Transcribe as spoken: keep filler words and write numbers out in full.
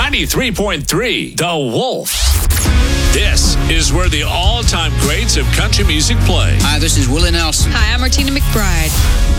ninety-three point three The Wolf. This is where the all-time greats of country music play. Hi, this is Willie Nelson. Hi, I'm Martina McBride.